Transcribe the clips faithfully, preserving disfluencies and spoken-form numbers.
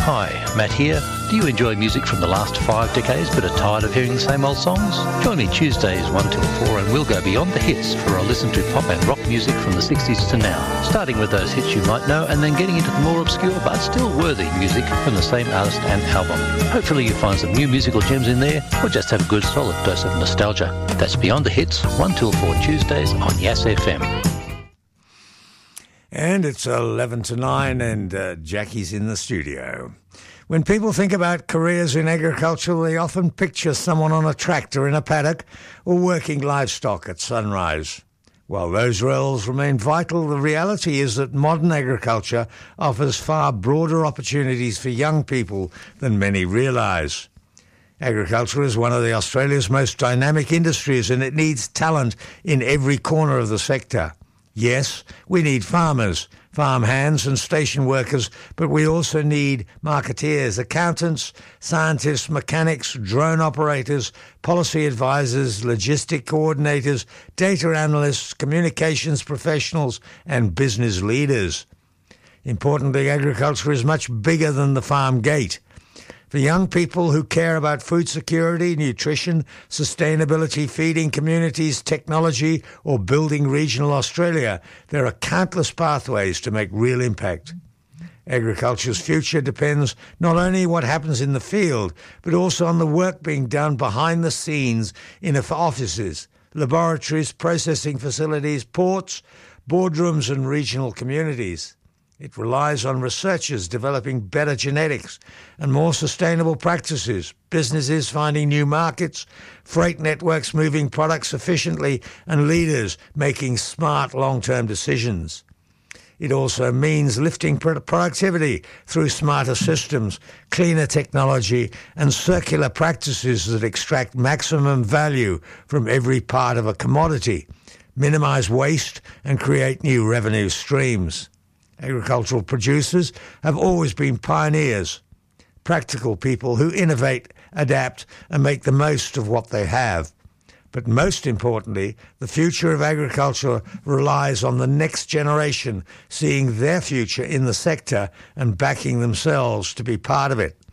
Hi, Matt here. Do you enjoy music from the last five decades but are tired of hearing the same old songs? Join me Tuesdays one till four and we'll go beyond the hits for a listen to pop and rock music from the sixties to now, starting with those hits you might know and then getting into the more obscure but still worthy music from the same artist and album. Hopefully you find some new musical gems in there or just have a good solid dose of nostalgia. That's Beyond the Hits, one till four Tuesdays on Yass F M. And it's eleven to nine and uh, Jackie's in the studio. When people think about careers in agriculture, they often picture someone on a tractor in a paddock or working livestock at sunrise. While those roles remain vital, the reality is that modern agriculture offers far broader opportunities for young people than many realise. Agriculture is one of the Australia's most dynamic industries and it needs talent in every corner of the sector. Yes, we need farmers, farm hands and station workers, but we also need marketeers, accountants, scientists, mechanics, drone operators, policy advisors, logistic coordinators, data analysts, communications professionals and business leaders. Importantly, agriculture is much bigger than the farm gate. For young people who care about food security, nutrition, sustainability, feeding communities, technology, or building regional Australia, there are countless pathways to make real impact. Agriculture's future depends not only on what happens in the field, but also on the work being done behind the scenes in offices, laboratories, processing facilities, ports, boardrooms, and regional communities. It relies on researchers developing better genetics and more sustainable practices, businesses finding new markets, freight networks moving products efficiently, and leaders making smart long-term decisions. It also means lifting productivity through smarter systems, cleaner technology, and circular practices that extract maximum value from every part of a commodity, minimize waste, and create new revenue streams. Agricultural producers have always been pioneers, practical people who innovate, adapt, and make the most of what they have. But most importantly, the future of agriculture relies on the next generation seeing their future in the sector and backing themselves to be part of it.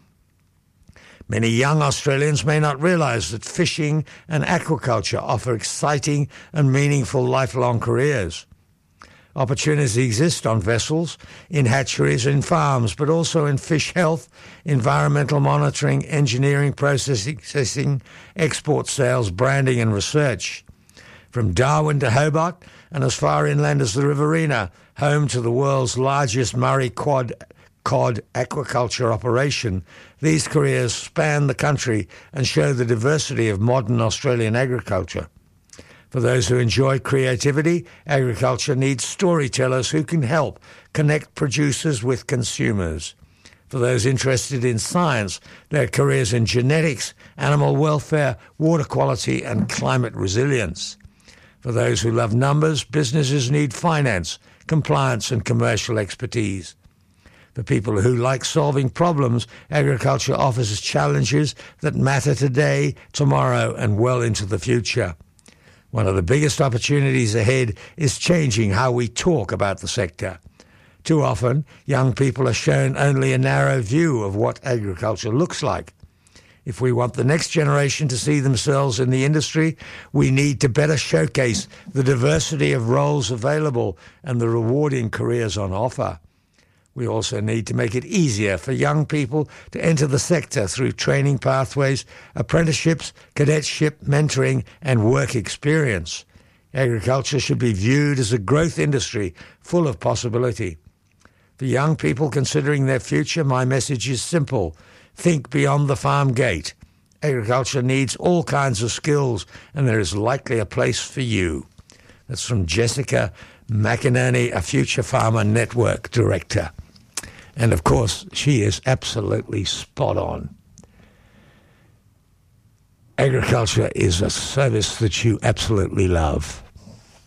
Many young Australians may not realise that fishing and aquaculture offer exciting and meaningful lifelong careers. Opportunities exist on vessels, in hatcheries, in farms, but also in fish health, environmental monitoring, engineering, processing, export sales, branding and research. From Darwin to Hobart and as far inland as the Riverina, home to the world's largest Murray Quad cod aquaculture operation, these careers span the country and show the diversity of modern Australian agriculture. For those who enjoy creativity, agriculture needs storytellers who can help connect producers with consumers. For those interested in science, there are careers in genetics, animal welfare, water quality, and climate resilience. For those who love numbers, businesses need finance, compliance, and commercial expertise. For people who like solving problems, agriculture offers challenges that matter today, tomorrow, and well into the future. One of the biggest opportunities ahead is changing how we talk about the sector. Too often, young people are shown only a narrow view of what agriculture looks like. If we want the next generation to see themselves in the industry, we need to better showcase the diversity of roles available and the rewarding careers on offer. We also need to make it easier for young people to enter the sector through training pathways, apprenticeships, cadetship, mentoring, and work experience. Agriculture should be viewed as a growth industry full of possibility. For young people considering their future, my message is simple. Think beyond the farm gate. Agriculture needs all kinds of skills, and there is likely a place for you. That's from Jessica McInerney, a Future Farmer Network Director. And, of course, she is absolutely spot on. Agriculture is a service that you absolutely love.